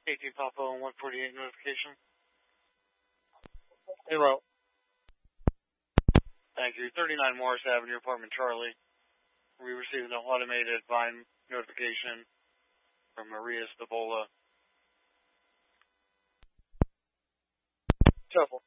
18 Papa and 148 notification. Hey, Ro. Thank you. 39 Morris Avenue, apartment Charlie. We received an automated Vine notification from Maria Stabola. Shuffle.